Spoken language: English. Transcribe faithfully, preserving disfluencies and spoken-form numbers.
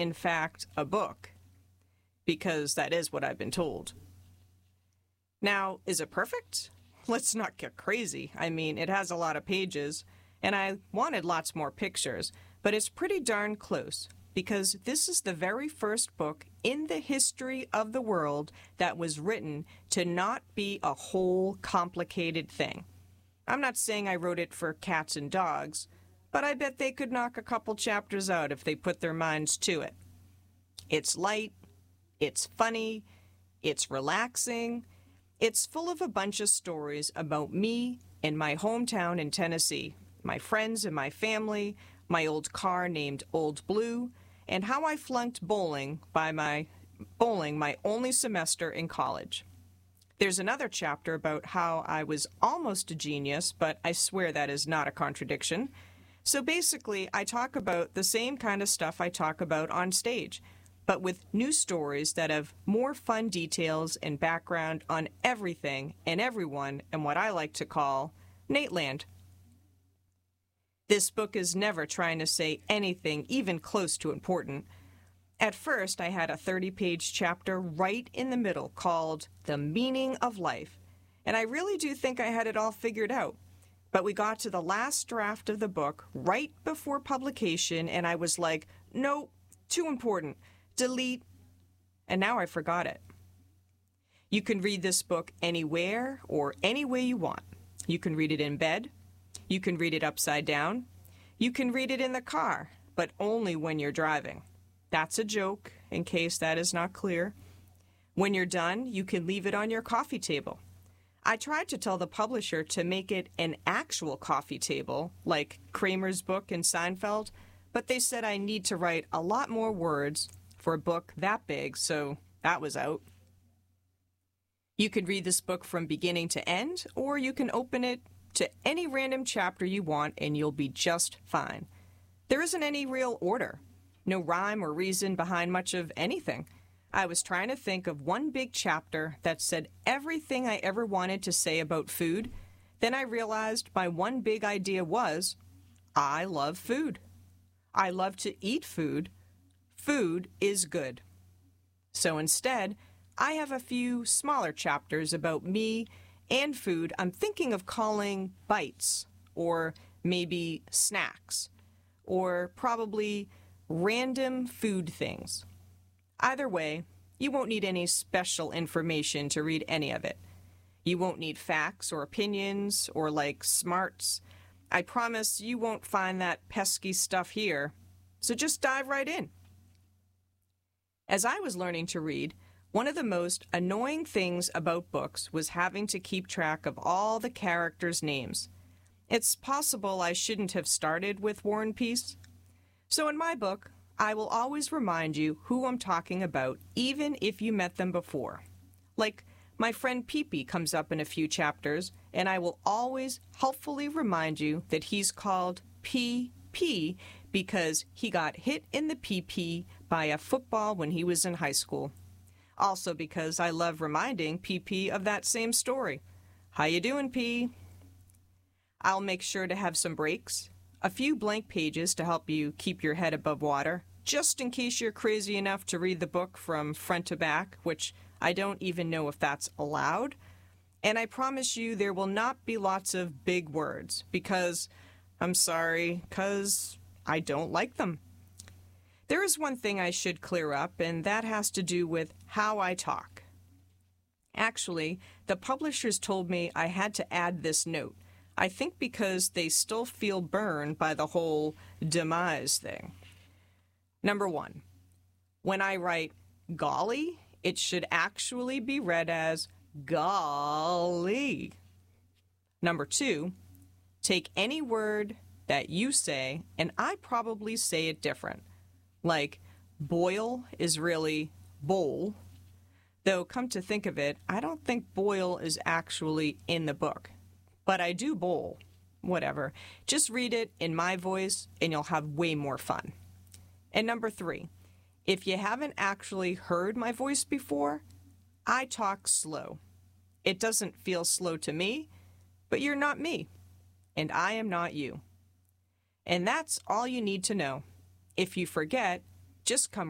in fact, a book, because that is what I've been told. Now, is it perfect? Let's not get crazy. I mean, it has a lot of pages, and I wanted lots more pictures, but it's pretty darn close, because this is the very first book in the history of the world that was written to not be a whole complicated thing. I'm not saying I wrote it for cats and dogs, but I bet they could knock a couple chapters out if they put their minds to it. It's light, it's funny, it's relaxing, it's full of a bunch of stories about me and my hometown in Tennessee, my friends and my family, my old car named Old Blue, and how I flunked bowling by my bowling my only semester in college. There's another chapter about how I was almost a genius, but I swear that is not a contradiction. So basically, I talk about the same kind of stuff I talk about on stage, but with new stories that have more fun details and background on everything and everyone in what I like to call Nateland. This book is never trying to say anything even close to important. At first, I had a thirty-page chapter right in the middle called The Meaning of Life, and I really do think I had it all figured out. But we got to the last draft of the book right before publication, and I was like, no, too important. Delete. And now I forgot it. You can read this book anywhere or any way you want. You can read it in bed. You can read it upside down. You can read it in the car, but only when you're driving. That's a joke, in case that is not clear. When you're done, you can leave it on your coffee table. I tried to tell the publisher to make it an actual coffee table, like Kramer's book in Seinfeld, but they said I need to write a lot more words for a book that big, so that was out. You can read this book from beginning to end, or you can open it to any random chapter you want and you'll be just fine. There isn't any real order, no rhyme or reason behind much of anything. I was trying to think of one big chapter that said everything I ever wanted to say about food. Then I realized my one big idea was, I love food. I love to eat food. Food is good. So instead, I have a few smaller chapters about me and food I'm thinking of calling bites, or maybe snacks, or probably random food things. Either way, you won't need any special information to read any of it. You won't need facts or opinions or, like, smarts. I promise you won't find that pesky stuff here, so just dive right in. As I was learning to read, one of the most annoying things about books was having to keep track of all the characters' names. It's possible I shouldn't have started with War and Peace. So in my book, I will always remind you who I'm talking about, even if you met them before. Like, my friend Pee-Pee comes up in a few chapters, and I will always helpfully remind you that he's called P P because he got hit in the P P by a football when he was in high school. Also because I love reminding P P of that same story. How you doing, P? I'll make sure to have some breaks, a few blank pages to help you keep your head above water, just in case you're crazy enough to read the book from front to back, which I don't even know if that's allowed. And I promise you there will not be lots of big words, because, I'm sorry, because I don't like them. There is one thing I should clear up, and that has to do with how I talk. Actually, the publishers told me I had to add this note. I think because they still feel burned by the whole demise thing. Number one, when I write golly, it should actually be read as golly. Number two, take any word that you say, and I probably say it different. Like, boil is really bowl. Though, come to think of it, I don't think boil is actually in the book. But I do bowl. Whatever. Just read it in my voice, and you'll have way more fun. And number three, if you haven't actually heard my voice before, I talk slow. It doesn't feel slow to me, but you're not me, and I am not you. And that's all you need to know. If you forget, just come